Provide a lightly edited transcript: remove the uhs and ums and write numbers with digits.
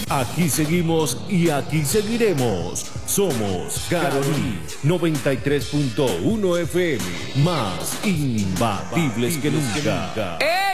Aquí seguimos y aquí seguiremos. Somos Carolí 93.1 FM, más imbatibles que nunca.